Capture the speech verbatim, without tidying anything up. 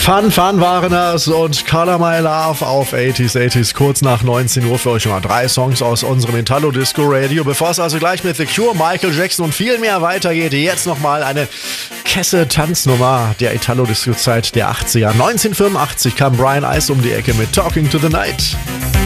Fun, Fun waren das und Color My Love auf achtziger, achtziger, kurz nach neunzehn Uhr für euch schon mal drei Songs aus unserem Italo Disco Radio. Bevor es also gleich mit The Cure, Michael Jackson und viel mehr weitergeht, jetzt nochmal eine Kesse-Tanznummer der Italo Disco Zeit der achtziger. neunzehnhundertfünfundachtzig kam Brian Ice um die Ecke mit Talking to the Night.